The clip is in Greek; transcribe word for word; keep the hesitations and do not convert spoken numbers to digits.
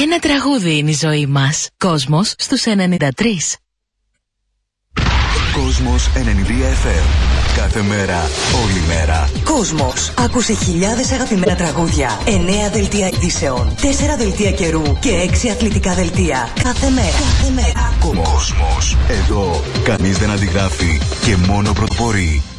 Ένα τραγούδι είναι η ζωή μας. Κόσμος στους ενενήντα τρία. Κόσμος ενενήντα εφ εμ. Κάθε μέρα, όλη μέρα. Κόσμος. Άκουσε χιλιάδες αγαπημένα τραγούδια. Εννέα δελτία ειδήσεων. Τέσσερα δελτία καιρού και έξι αθλητικά δελτία. Κάθε μέρα. Κάθε μέρα. Κόσμος. Εδώ κανείς δεν αντιγράφει και μόνο πρωτοπορεί.